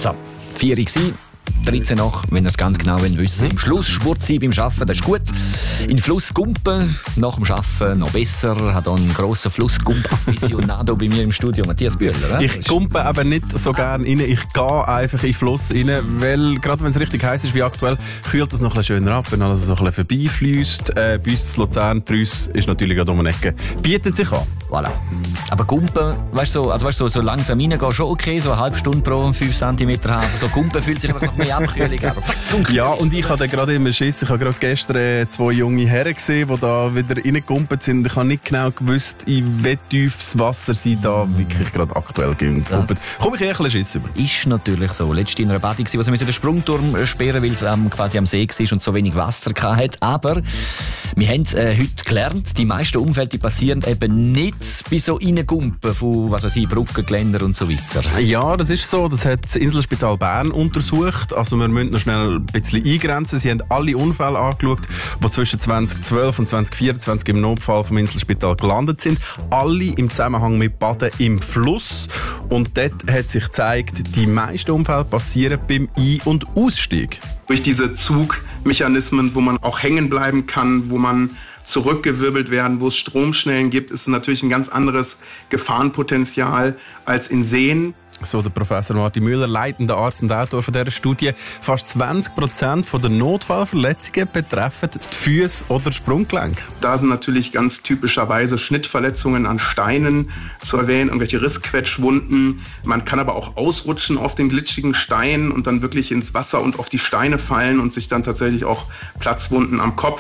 So, 4 Uhr gewesen. 13 nach, wenn ihr es ganz genau wissen wollt. Am Schluss Sport sein beim Arbeiten, das ist gut. In den Fluss gumpen, nach dem Arbeiten noch besser. Hat auch einen grossen Flussgump-Afficionado bei mir im Studio, Matthias Bühler. Ich gumpe aber nicht so gerne rein. Ich gehe einfach in den Fluss rein, weil gerade wenn es richtig heiß ist wie aktuell, kühlt es noch ein bisschen schöner ab, wenn alles so ein bisschen vorbeifliesst. Bei uns in Luzern, Trüss ist natürlich gerade um eine Ecke. Bietet sich an. Voilà. Aber Gumpen, so langsam reingehen, schon okay, so eine halbe Stunde pro 5 cm haben. So Gumpen fühlt sich einfach noch mehr Abkühlung an. Ja, und ich hatte gerade immer Schiss. Ich habe gerade gestern 2 junge Herren gesehen, die da wieder reingekumpelt sind. Ich habe nicht genau gewusst, in wie tiefes Wasser sie da wirklich gerade aktuell gehen. Komme ich eher ein bisschen Schiss über. Ist natürlich so. Letztens in einer Badung, wo sie den Sprungturm sperren, weil es quasi am See war und so wenig Wasser hatte. Aber wir haben heute gelernt, die meisten Unfälle die passieren eben nicht bei so Reingumpen von Brückengeländer und so weiter. Ja, das ist so. Das hat das Inselspital Bern untersucht. Also wir müssen noch schnell ein bisschen eingrenzen. Sie haben alle Unfälle angeschaut, die zwischen 2012 und 2024 im Notfall vom Inselspital gelandet sind. Alle im Zusammenhang mit Baden im Fluss. Und dort hat sich gezeigt, die meisten Unfälle passieren beim Ein- und Ausstieg. Durch diese Zugmechanismen, wo man auch hängen bleiben kann, wo man zurückgewirbelt werden, wo es Stromschnellen gibt, ist natürlich ein ganz anderes Gefahrenpotenzial als in Seen. So der Professor Martin Müller, leitender Arzt und Autor von dieser Studie. Fast 20% der Notfallverletzungen betreffen die Füße oder Sprunggelenke. Da sind natürlich ganz typischerweise Schnittverletzungen an Steinen zu erwähnen, irgendwelche Rissquetschwunden. Man kann aber auch ausrutschen auf den glitschigen Stein und dann wirklich ins Wasser und auf die Steine fallen und sich dann tatsächlich auch Platzwunden am Kopf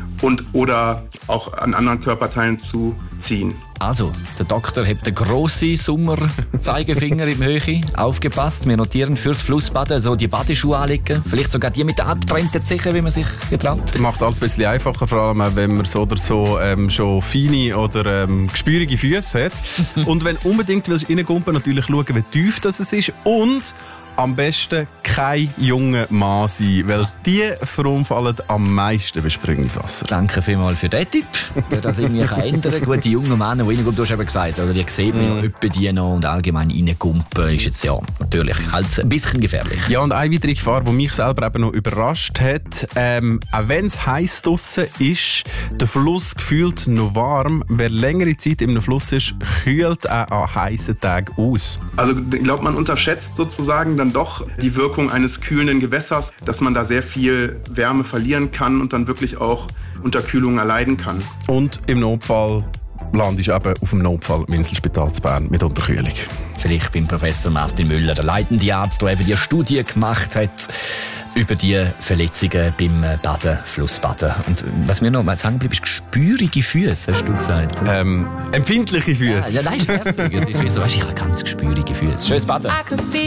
oder auch an anderen Körperteilen zuziehen. Also, der Doktor hat den grossen Sommer-Zeigefinger im Höhe. Aufgepasst, wir notieren fürs Flussbaden so die Badeschuhe anlegen. Vielleicht sogar die mit abgetrennten Zehen, wie man sich getraut. Macht alles ein bisschen einfacher, vor allem wenn man so oder so schon feine oder gespürige Füße hat. Und wenn unbedingt willst du reingumpen, natürlich schauen, wie tief das ist. Und am besten kein junger Mann sein, weil die verunfallen am meisten bei Springen ins Wasser. Danke vielmals für diesen Tipp, der das irgendwie ändern kann. Gut, die jungen Männer, die reingumpen, du hast eben gesagt, oder? Die sieht man ja etwa die noch und allgemein reingumpen ist jetzt ja natürlich halt ein bisschen gefährlich. Ja, und eine weitere Gefahr, die mich selber eben noch überrascht hat, auch wenn es heiß draussen ist, der Fluss gefühlt noch warm. Wer längere Zeit in einem Fluss ist, kühlt auch an heißen Tagen aus. Also ich glaube, man unterschätzt sozusagen dann doch die Wirkung eines kühlenden Gewässers, dass man da sehr viel Wärme verlieren kann und dann wirklich auch Unterkühlung erleiden kann. Und im Notfall landest du eben auf dem Notfall im Inselspital zu Bern mit Unterkühlung. Vielleicht beim Professor Martin Müller, der leitende Arzt, der eben die Studie gemacht hat über die Verletzungen beim Baden, Flussbaden. Und was mir noch mal hängen bleibt, ist gespürige Füße, hast du gesagt. Empfindliche Füße. Ja, nein, ist herzig. Es ist wie so, weißt, ich habe ganz gespürige Füße. Schönes Baden.